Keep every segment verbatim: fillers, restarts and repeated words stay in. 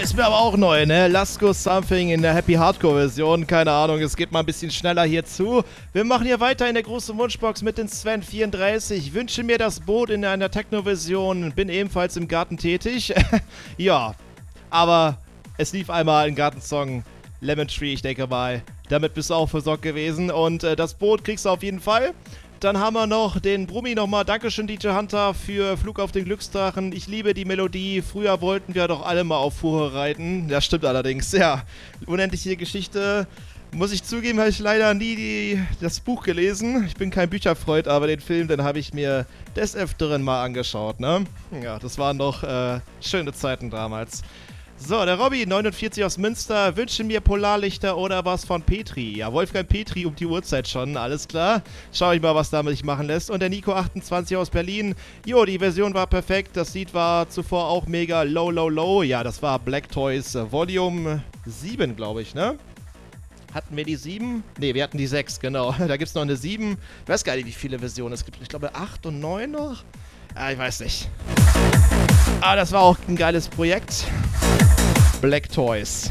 ist mir aber auch neu, ne? Last Go Something in der Happy Hardcore Version. Keine Ahnung, es geht mal ein bisschen schneller hier zu. Wir machen hier weiter in der großen Wunschbox mit den Sven vierunddreißig. Wünsche mir das Boot in einer Techno-Version. Bin ebenfalls im Garten tätig. Ja, aber es lief einmal ein Gartensong. Lemon Tree, ich denke mal. Damit bist du auch versorgt gewesen. Und äh, das Boot kriegst du auf jeden Fall. Dann haben wir noch den Brummi nochmal. Dankeschön, D J Hunter, für Flug auf den Glücksdrachen. Ich liebe die Melodie. Früher wollten wir doch alle mal auf Fuhre reiten. Das stimmt allerdings, ja. Unendliche Geschichte. Muss ich zugeben, habe ich leider nie die, das Buch gelesen. Ich bin kein Bücherfreund, aber den Film, den habe ich mir des Öfteren mal angeschaut, ne? Ja, das waren doch äh, schöne Zeiten damals. So, der Robby, neunundvierzig aus Münster, wünsche mir Polarlichter oder was von Petri. Ja, Wolfgang Petri um die Uhrzeit schon, alles klar. Schau ich mal, was damit sich machen lässt. Und der Nico, achtundzwanzig aus Berlin. Jo, die Version war perfekt, das Lied war zuvor auch mega low, low, low. Ja, das war Black Toys äh, Volume sieben, glaube ich, ne? Hatten wir die sieben? Ne, wir hatten die sechs, genau. Da gibt es noch eine sieben. Ich weiß gar nicht, wie viele Versionen es gibt. Ich glaube, acht und neun noch? Ja, ich weiß nicht. Aber das war auch ein geiles Projekt. Black Toys.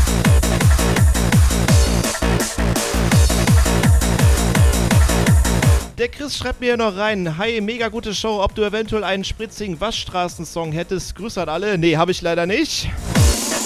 Der Chris schreibt mir hier noch rein. Hi, mega gute Show. Ob du eventuell einen spritzigen Waschstraßensong hättest? Grüße an alle. Nee, habe ich leider nicht.